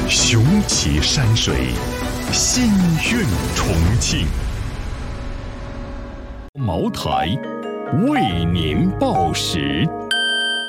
雄奇山水，心韵重庆。茅台，为您报时。